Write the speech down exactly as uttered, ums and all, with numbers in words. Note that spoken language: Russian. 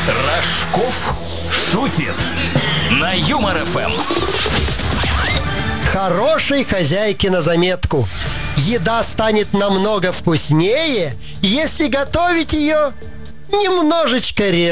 Рожков шутит на Юмор эф эм. Хорошей хозяйке на заметку: еда станет намного вкуснее, если готовить ее немножечко реже.